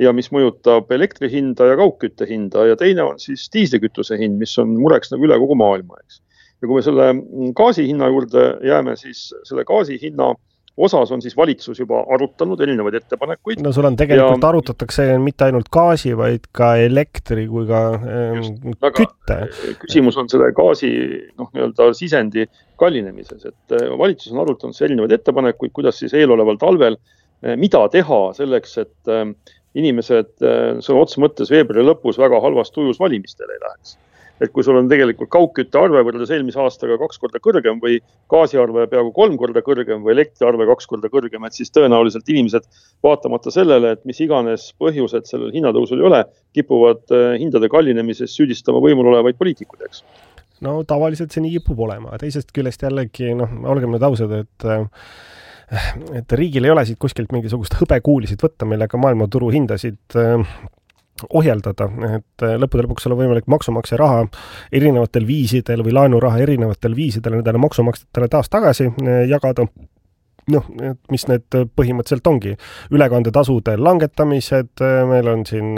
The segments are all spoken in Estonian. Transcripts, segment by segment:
ja mis mõjutab elektri hinda ja kaugkütte hinda ja teine on siis diislikütuse hind, mis on mureks nagu üle kogu maailma, eks. Ja kui me selle gaasi hinna juurde jääme, siis selle gaasi hinna osas on siis valitsus juba arutanud erinevaid ettepanekuid. No sul on tegelikult arutatakse mitte ainult gaasi, vaid ka elektri kui ka kütte. Küsimus on selle gaasi nii-öelda sisendi kallinemises, et valitsus on arutanud erinevaid ettepanekuid, kuidas siis eeloleval talvel, mida teha selleks, et inimesed sõna otsa mõttes veebruari lõpus väga halvas tujus valimistele ei läheks. Et kui sul on tegelikult kaugkütte arve võrreldes eelmise aastaga 2 korda kõrgem või gaasiarve peaaegu 3 korda kõrgem või elektriarve 2 korda kõrgem, et siis tõenäoliselt inimesed vaatamata sellele, et mis iganes põhjused sellel hinnatõusul ei ole, kipuvad hindade kallinemises süüdistama võimul olevaid poliitikudeks. No tavaliselt see nii kipub olema. Teisest küljest jällegi, olgem nüüd ausad, et riigil ei ole siit kuskilt mingisugust hõbekuulisid võtta, millega maailmaturu hindasid ohjeldada, et lõppude lõpuks on võimalik maksumaksja raha erinevatel viisidel või laenuraha erinevatel viisidel nendele maksumaksjatele taas tagasi jagada. Mis need põhimõtteliselt ongi. Ülekandetasude langetamised, meil on siin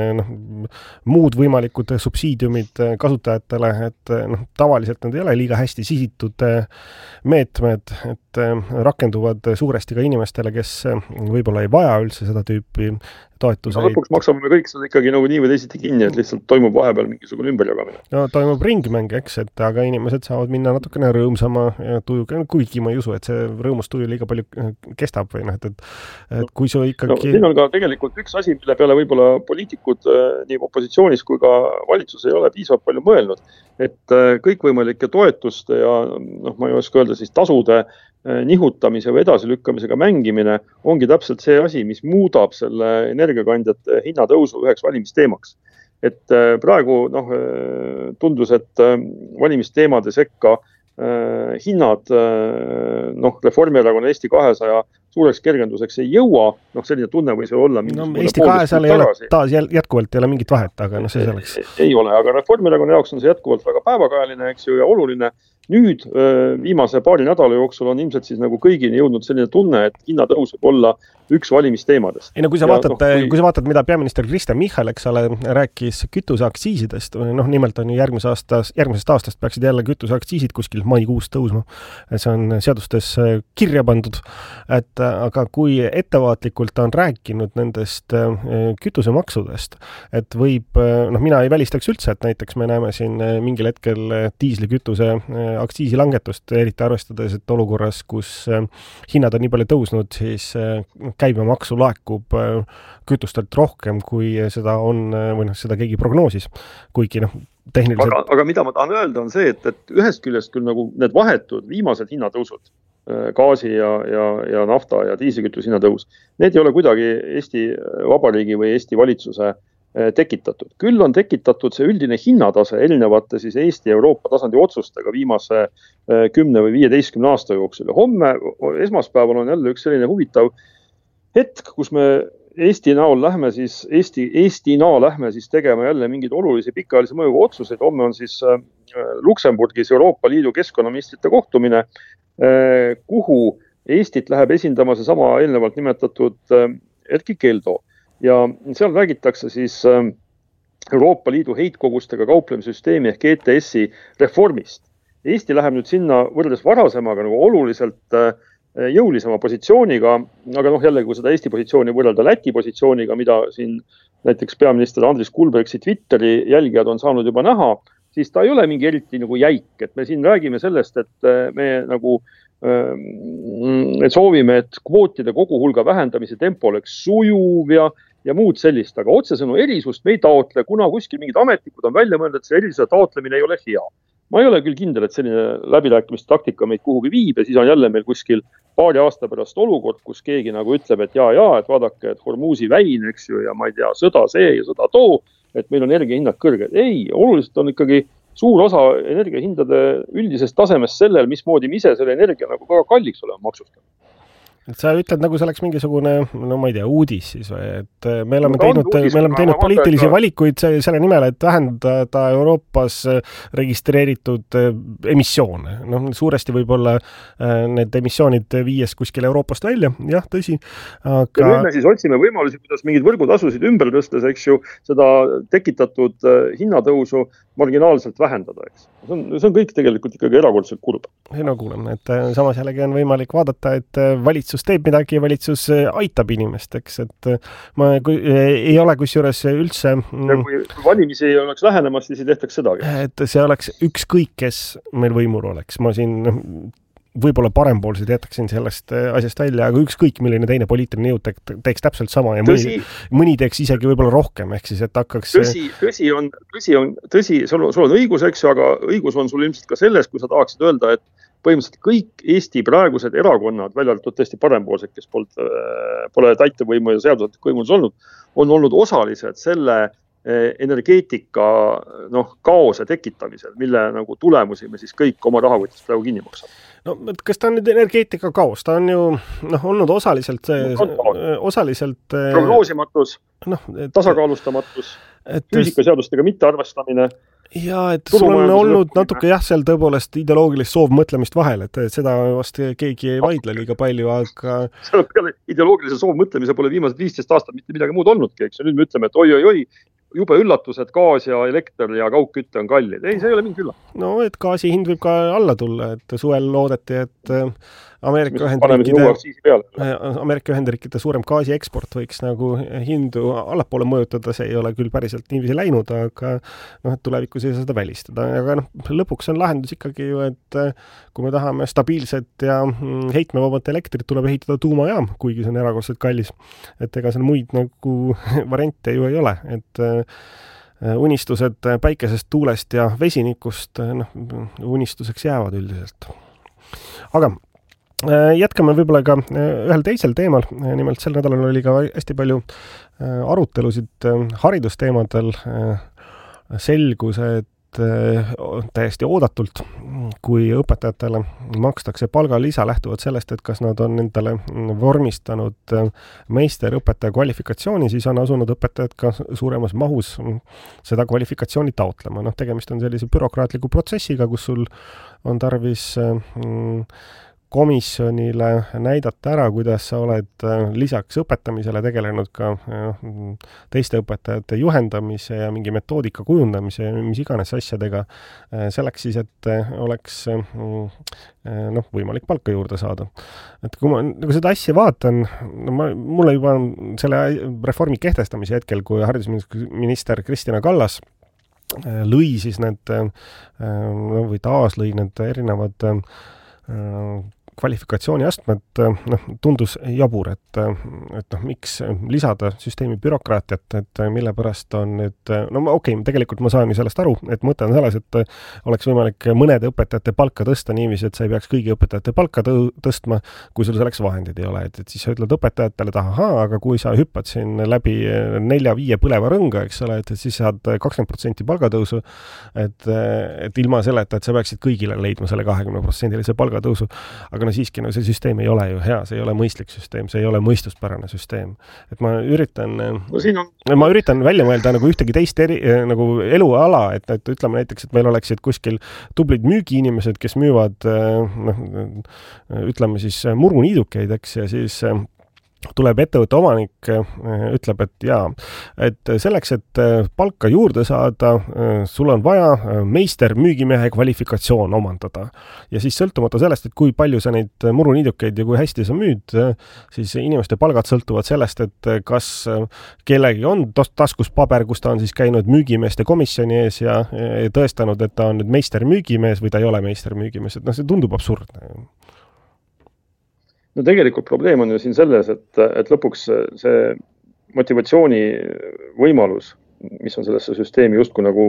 muud võimalikud subsiidiumid kasutajatele, et tavaliselt need ei ole liiga hästi sihitud meetmed, et rakenduvad suuresti ka inimestele, kes võib-olla ei vaja üldse seda tüüpi toetuseid. Lõpuks maksame me kõik seda ikkagi nii või teisiti kinni, et lihtsalt toimub vahepeal mingisugune ümberjagamine. No toimub ringmäng, eks, et aga inimesed saavad minna natukene rõõmsama tujuga, kuigi ma ei usu, et see rõõmustuju liiga palju kestab või et kui su ikkagi... siin on ka tegelikult üks asi, mille peale võib-olla poliitikud nii opositsioonis kui ka valitsus ei ole piisavalt palju mõelnud, et kõikvõimalike toetuste ja ma ei oska öelda siis tasude nihutamise või edasilükkamisega mängimine ongi täpselt see asi, mis muudab selle energiakandjate hinnatõusu üheks valimisteemaks. Et praegu tundus, et valimisteemade sekka hinnad Reformierakonna Eesti 200 suureks kergenduseks ei jõua, selline tunne võis olla Eesti 200 ei ole taas jätkuvalt ei ole mingit vahet, aga see selleks. Ei ole, aga Reformierakonna jaoks on see jätkuvalt väga päevakajaline, eks ju, ja oluline. Nüüd viimase paari nädala jooksul on ilmselt siis nagu kõigini jõudnud selline tunne, et hinnatõus võib olla üks valimisteemadest. Ei, kui sa vaatad, mida peaminister Kristen Michal, eks ole, rääkis kütuseaktsiisidest, nimelt on ju järgmisest aastast peaksid jälle kütuseaktsiisid kuskil maikuus tõusma. See on seadustes kirja pandud, aga kui ettevaatlikult on rääkinud nendest kütusemaksudest, et võib, mina ei välistaks üldse, et näiteks me näeme siin mingil hetkel diislikütuse aktsiisilangetust, eriti arvestades, et olukorras, kus hinnad on nii palju tõusnud, siis käibemaksu laekub kütustelt rohkem, kui seda on, või seda keegi prognoosis, kuigi tehniliselt... Aga mida ma tahan öelda on see, et ühest küljest küll nagu need vahetud viimased hinnatõusud, gaasi ja nafta ja diislikütuse hinnatõus, need ei ole kuidagi Eesti Vabariigi või Eesti valitsuse tekitatud. Küll on tekitatud see üldine hinnatase erinevate siis Eesti ja Euroopa tasandi otsustega viimase 10 või 15 aasta jooksul. Ja homme, esmaspäeval on jälle üks selline huvitav hetk, kus me Eesti näol lähme siis tegema jälle mingeid olulisi pikaajalise mõjuga otsuseid. Homme on siis Luksemburgis Euroopa Liidu keskkonnaministrite kohtumine, kuhu Eestit läheb esindama see sama eelnevalt nimetatud Erkki Keldo. Ja seal räägitakse siis Euroopa Liidu heitkogustega kauplemissüsteemi ehk ETS-i reformist. Eesti läheb nüüd sinna võrreldes varasemaga nagu oluliselt jõulisema positsiooniga, aga jällegi kui seda Eesti positsiooni võrrelda Läti positsiooniga, mida siin näiteks peaminister Andris Kulbergsi Twitteri jälgijad on saanud juba näha, siis ta ei ole mingi eriti nagu jäik, et me siin räägime sellest, et me nagu soovime, et kvootide koguhulga vähendamise tempo oleks sujuv ja muud sellist, aga otsesõnu erisust me ei taotle, kuna kuskil mingid ametnikud on välja mõelnud, et see erisuse taotlemine ei ole hea. Ma ei ole küll kindel, et selline läbirääkimiste taktika meid kuhugi viib ja siis on jälle meil kuskil paari aasta pärast olukord, kus keegi nagu ütleb, et et vaadake, et Hormuzi väin, eks ju, ja ma ei tea, sõda see ja sõda too, et meil on energiahinnad kõrged. Ei, oluliselt on ikkagi suur osa energiahindade üldisest tasemest sellel, mismoodi me ise selle energia nagu väga kalliks oleme maksustanud. Et sa ütled, nagu see oleks mingisugune, no ma ei tea, uudis siis või, et me oleme teinud poliitilisi valikuid selle nimel, et vähendada Euroopas registreeritud emissioone. Noh, suuresti võib-olla need emissioonid viies kuskil Euroopast välja, jah, tõsi. Aga... Ja nüüd me siis otsime võimalusi, kuidas mingid võrgutasusid ümber tõstes, eks ju, seda tekitatud hinnatõusu marginaalselt vähendada, eks. See on kõik tegelikult ikkagi erakordselt kurb. No kuulem, et samas jällegi on võimalik vaadata, et valitsus teeb midagi ja valitsus aitab inimesteks, et ei ole kusjuures üldse... Ja kui valimisi ei oleks lähenemas, siis ei tehtaks sedagi. Et see oleks ükskõik, kes meil võimul oleks. Ma siin võib-olla parempoolsed jätaksin sellest asjast välja, aga ükskõik milline teine poliitiline jõud teeks täpselt sama ja mõni teeks isegi võib-olla rohkem, ehk siis, et hakkaks... Tõsi, sul on õigus, eks ju, aga õigus on sul ilmselt ka selles, kui sa tahaksid öelda, et põhimõtteliselt kõik Eesti praegused erakonnad, välja arvatud tõesti parempoolsed, kes pole täitevvõimu ja seadusandlik võimulus olnud, on olnud osalised selle energeetika kaose tekitamisel, mille nagu tulemusi me siis kõik oma rahakotist praegu kinni maksame. No, kas ta on nüüd energeetika kaos? Ta on ju olnud osaliselt prognoosimatus, tasakaalustamatus, füüsikaseadustega mittearvestamine. Ja, et sul on olnud natuke seal tõepoolest ideoloogilist soovmõtlemist vahel, et seda vast keegi ei vaidle liiga palju, aga... Seal peale ideoloogilise soovmõtlemise pole viimased 15 aastat mitte midagi muud olnudki, eks. Ja nüüd me ütleme, et oi, jube üllatus, et gaas ja elekter ja kaugkütte on kallid. Ei, see ei ole mingi üllatus. No, et gaasi hind võib ka alla tulla, et suvel loodeti, et Ameerika Ühendriikide suurem gaasi eksport võiks nagu hindu allapoole mõjutada, see ei ole küll päriselt niiviisi läinud, aga tulevikus ei saa seda välistada. Aga lõpuks on lahendus ikkagi ju, et kui me tahame stabiilset ja heitmevabalt elektrit, tuleb ehitada tuumajaam, kuigi see on erakordselt kallis. Et ega seal muid nagu variante ju ei ole, et unistused päikesest, tuulest ja vesinikust unistuseks jäävad üldiselt. Aga jätkame võib-olla ka ühel teisel teemal, nimelt sel nädalal oli ka hästi palju arutelusid haridusteemadel, selgus, et täiesti oodatult, kui õpetajatele makstakse palgalisa lähtuvalt sellest, et kas nad on endale vormistanud meisterõpetaja kvalifikatsiooni, siis on asunud õpetajad ka suuremas mahus seda kvalifikatsiooni taotlema. Tegemist on sellise bürokraatliku protsessiga, kus sul on tarvis komisjonile näidata ära, kuidas sa oled lisaks õpetamisele tegelenud ka teiste õpetajate juhendamise ja mingi metoodika kujundamise ja mis iganes asjadega selleks siis, et oleks võimalik palka juurde saada. Et kui ma nagu seda asja vaatan, mulle juba selle reformi kehtestamise hetkel, kui haridusminister Kristina Kallas lõi siis need, või taas lõi need erinevad kvalifikatsiooniastmed tundus jabur, et miks lisada süsteemi bürokraatiat, et mille pärast on nüüd, tegelikult ma saan ju sellest aru, et mõte on selles, et oleks võimalik mõnede õpetajate palka tõsta niiviisi, et sa ei peaks kõigi õpetajate palka tõstma, kui sul selleks vahendid ei ole, et siis sa ütled õpetajatele, aga kui sa hüppad siin läbi 4-5 põleva rõnga, eks ole, et siis saad 20% palgatõusu, et ilma selleta, et sa peaksid kõigile leidma selle 20% palgatõusu, aga siiski see süsteem ei ole ju hea, see ei ole mõistlik süsteem, see ei ole mõistuspärane süsteem. Et ma üritan välja mõelda nagu ühtegi teist nagu eluala, et ütleme näiteks, et meil oleksid kuskil tublid müügiinimesed, kes müüvad ütleme siis muruniidukeid, eks, ja siis tuleb ettevõtte omanik, ütleb, et selleks, et palka juurde saada, sul on vaja meister müügimehe kvalifikatsioon omandada. Ja siis sõltumata sellest, et kui palju sa neid muruniidukeid ja kui hästi sa müüd, siis inimeste palgad sõltuvad sellest, et kas kellegi on taskus paber, kus ta on siis käinud müügimeeste komisjoni ees ja tõestanud, et ta on nüüd meister müügimees või ta ei ole meister müügimees. Et see tundub absurdne. No tegelikult probleem on ju siin selles, et lõpuks see motivatsiooni võimalus, mis on sellesse süsteemi justku nagu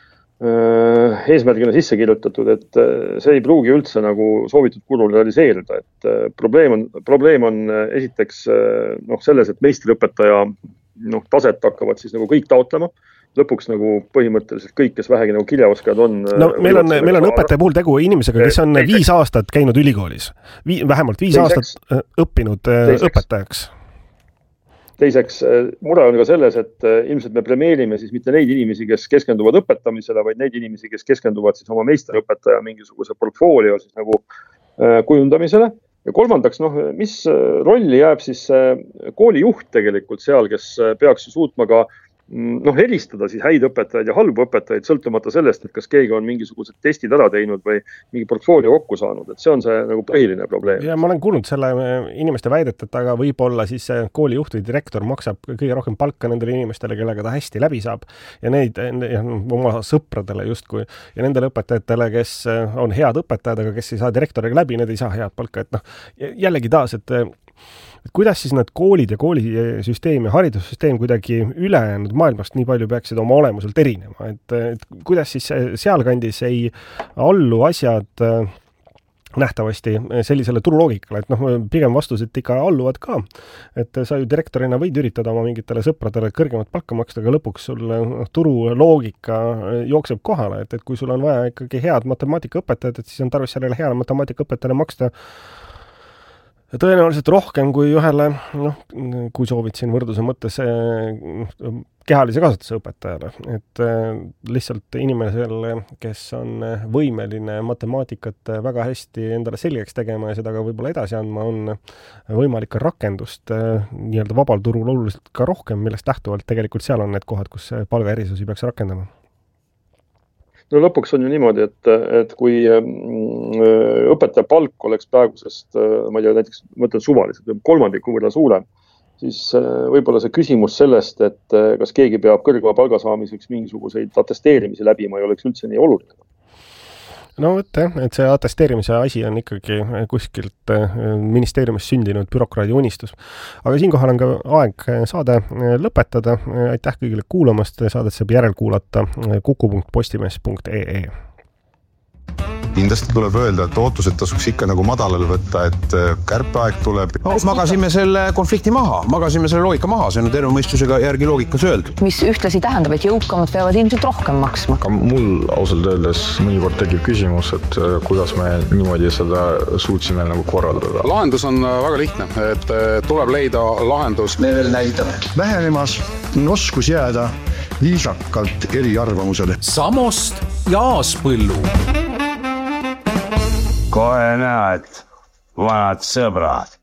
eesmärgina sisse kirjutatud, et see ei pruugi üldse nagu soovitud kulul realiseerida. Et probleem on esiteks selles, et meistriõpetaja taset hakkavad siis nagu kõik taotlema lõpuks nagu põhimõtteliselt kõik, kes vähegi nagu kirjaoskajad on. No meil on õpetaja puhul tegu inimesega, kes on 5 aastat käinud ülikoolis. Vähemalt 5 aastat õppinud õpetajaks. Teiseks, mure on ka selles, et ilmselt me premeerime siis mitte neid inimesi, kes keskenduvad õpetamisele, vaid neid inimesi, kes keskenduvad siis oma meisterõpetaja mingisuguse portfoolio siis nagu kujundamisele. Ja kolmandaks, mis rolli jääb siis koolijuht tegelikult seal, kes peaks suutma ka eristada siis häid õpetajaid ja halbu õpetajaid, sõltumata sellest, et kas keegi on mingisugused testid ära teinud või mingi portfoolio kokku saanud, et see on see nagu põhiline probleem. Ja ma olen kuulnud selle inimeste väidet, et aga võib-olla siis koolijuht või direktor maksab kõige rohkem palka nendele inimestele, kellega ta hästi läbi saab ja neid oma sõpradele justkui ja nendele õpetajatele, kes on head õpetajad, aga kes ei saa direktoriga läbi, need ei saa head palka, et jällegi taas, et kuidas siis need koolid ja koolisüsteem ja haridussüsteem kuidagi ülejäänud maailmast nii palju peaksid oma olemuselt erinema, et kuidas siis sealkandis ei allu asjad nähtavasti sellisele turuloogikale, et pigem vastused ikka alluvad ka, et sa ju direktorina võid üritada oma mingitele sõpradele kõrgemat palka maksta, aga lõpuks sul turuloogika jookseb kohale, et kui sul on vaja ikkagi head matemaatikaõpetajad, et siis on tarvis sellele heale matemaatikaõpetajale maksta tõenäoliselt rohkem kui ühele, kui soovid siin võrdluse mõttes kehalise kasvatuse õpetajale. Et lihtsalt inimesel, kes on võimeline matemaatikat väga hästi endale selgeks tegema ja seda ka võib-olla edasi andma, on võimalik ka rakendust nii-öelda vabal turul oluliselt ka rohkem, millest lähtuvalt tegelikult seal on need kohad, kus palgaerisusi peaks rakendama. No lõpuks on ju niimoodi, et kui õpetaja palk oleks praegusest, ma ei tea, näiteks mõtlen suvaliselt, kolmandiku võrra suurem, siis võib-olla see küsimus sellest, et kas keegi peab kõrgema palga saamiseks mingisuguseid atesteerimisi läbima, ei oleks üldse nii oluline. No et see atesteerimise asi on ikkagi kuskilt ministeeriumis sündinud bürokraadi unistus. Aga siinkohal on ka aeg saade lõpetada. Aitäh kõigile kuulamast. Saadet saab järelkuulata kuku.postimees.ee. Kindlasti tuleb öelda, et ootused tasuks ikka nagu madalale võtta, et kärpeaeg tuleb. Magasime selle konflikti maha, magasime selle loogika maha, see on terve mõistusega järgi loogikas öeldud. Mis ühtlasi tähendab, et jõukamad peavad ilmselt rohkem maksma. Ka mul ausalt öeldes mõnikord tekib küsimus, et kuidas me niimoodi seda suutsime nagu korraldada. Lahendus on väga lihtne, et tuleb leida lahendus. Me veel näitame. Vähenemas oskus jääda viisakalt eriarvamusele. Samost ja Aaspõllu. Kohe näed, vanad sõbrad.